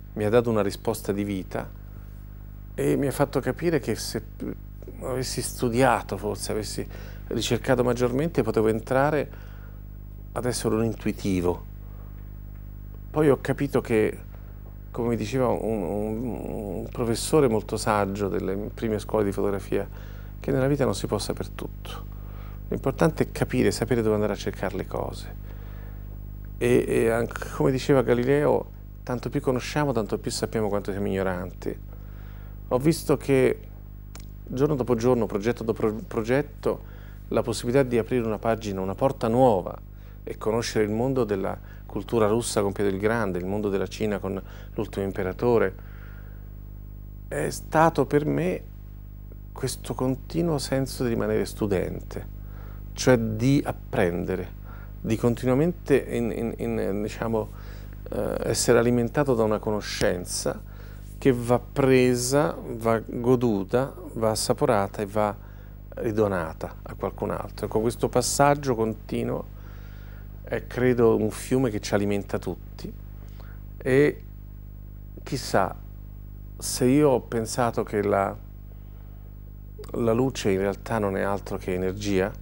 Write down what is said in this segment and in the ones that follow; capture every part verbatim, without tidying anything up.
mi ha dato una risposta di vita e mi ha fatto capire che se avessi studiato, forse avessi ricercato maggiormente, potevo entrare ad essere un intuitivo. Poi ho capito che, come mi diceva un, un, un professore molto saggio delle prime scuole di fotografia, che nella vita non si può sapere tutto. L'importante è capire, sapere dove andare a cercare le cose. E, e anche, come diceva Galileo, tanto più conosciamo, tanto più sappiamo quanto siamo ignoranti. Ho visto che giorno dopo giorno, progetto dopo progetto, la possibilità di aprire una pagina, una porta nuova e conoscere il mondo della cultura russa con Pietro il Grande, il mondo della Cina con l'ultimo imperatore, è stato per me questo continuo senso di rimanere studente, cioè di apprendere, di continuamente in, in, in, diciamo, eh, essere alimentato da una conoscenza che va presa, va goduta, va assaporata e va ridonata a qualcun altro. Ecco, questo passaggio continuo è, credo, un fiume che ci alimenta tutti e chissà, se io ho pensato che la, la luce in realtà non è altro che energia,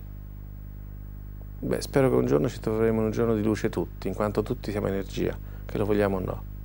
beh, spero che un giorno ci troveremo in un giorno di luce tutti, in quanto tutti siamo energia, che lo vogliamo o no.